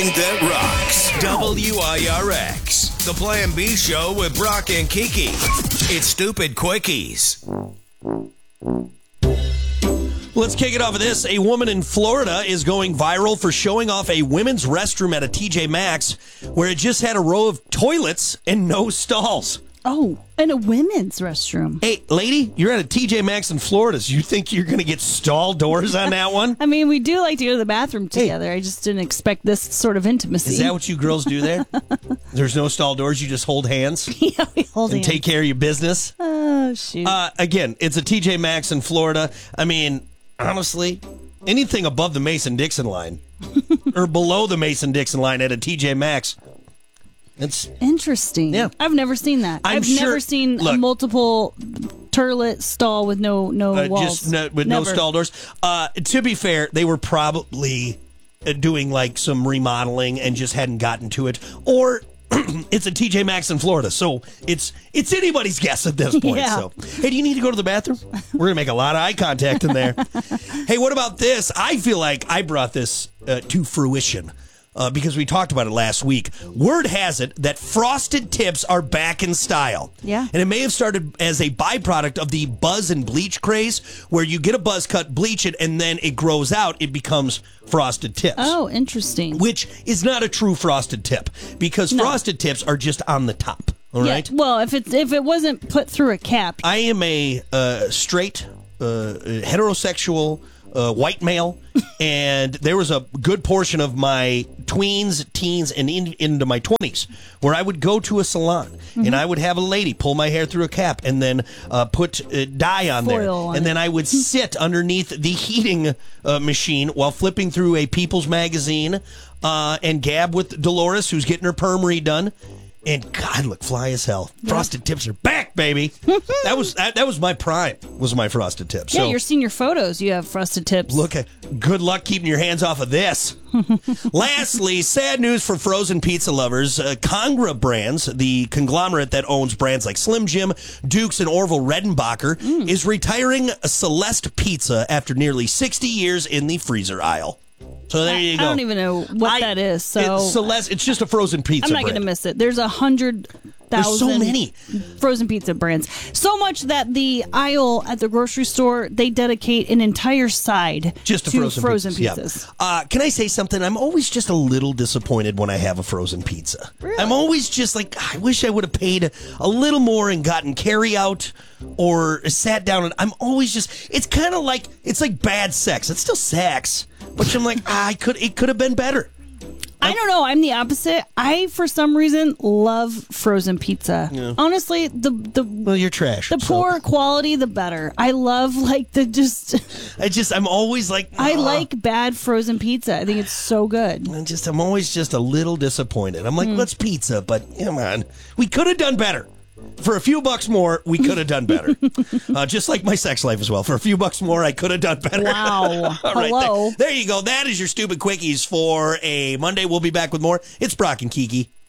That rocks. WIRX. The Plan B show with Brock and Kiki. It's Stupid Quickies. Let's kick it off with this. A woman in Florida is going viral for showing off a women's restroom at a TJ Maxx where it just had a row of toilets and no stalls. Oh, and a women's restroom. Hey, lady, you're at a TJ Maxx in Florida, so you think you're going to get stall doors on that one? I mean, we do like to go to the bathroom together. I just didn't expect this sort of intimacy. Is that what you girls do there? There's no stall doors. You just hold hands? Yeah, we hold and hands. take care of your business? Oh, shoot. Again, it's a TJ Maxx in Florida. I mean, honestly, anything above the Mason-Dixon line or below the Mason-Dixon line at a TJ Maxx, it's interesting. Yeah. I've never seen that. I've never seen a multiple toilet stall with no walls. With no stall doors. To be fair, they were probably doing like some remodeling and just hadn't gotten to it. Or it's a TJ Maxx in Florida, so it's anybody's guess at this point. Yeah. So, hey, do you need to go to the bathroom? We're gonna make a lot of eye contact in there. Hey, what about this? I feel like I brought this to fruition. Because we talked about it last week. Word has it that frosted tips are back in style. Yeah. And it may have started as a byproduct of the buzz and bleach craze, where you get a buzz cut, bleach it, and then it grows out. It becomes frosted tips. Oh, interesting. Which is not a true frosted tip, because frosted tips are just on the top. All right. Well, if it wasn't put through a cap. I am a straight, heterosexual, white male, and there was a good portion of my tweens, teens, and into my 20s where I would go to a salon and I would have a lady pull my hair through a cap and then put dye on there, and then I would sit underneath the heating machine while flipping through a People's magazine and gab with Dolores, who's getting her perm redone. And God, look fly as hell. Frosted tips are back, baby. That was my prime. Was my frosted tips. Yeah, so, your senior photos, you have frosted tips. Look, good luck keeping your hands off of this. Lastly, sad news for frozen pizza lovers. Congra Brands, the conglomerate that owns brands like Slim Jim, Dukes, and Orville Redenbacher, is retiring Celeste Pizza after nearly 60 years in the freezer aisle. So there you go. I don't even know what that is. So Celeste, it's just a frozen pizza I'm not going to miss it. There's 100,000 There's so many frozen pizza brands. So much that the aisle at the grocery store, they dedicate an entire side just to frozen pizzas. Yeah. Can I say something? I'm always just a little disappointed when I have a frozen pizza. Really? I'm always just like, I wish I would have paid a little more and gotten carry out or sat down. And I'm always just, it's kind of like, it's like bad sex. It's still sex, but I'm like, it could have been better. I don't know. I'm the opposite. I, for some reason, love frozen pizza. Yeah. Honestly, well, you're trash. The poorer quality, the better. I love I'm always like, I like bad frozen pizza. I think it's so good. I'm always just a little disappointed. I'm like, let's pizza, but come on, we could have done better. For a few bucks more, we could have done better. Just like my sex life as well. For a few bucks more, I could have done better. Wow. Hello. There you go. That is your Stupid Quickies for a Monday. We'll be back with more. It's Brock and Kiki.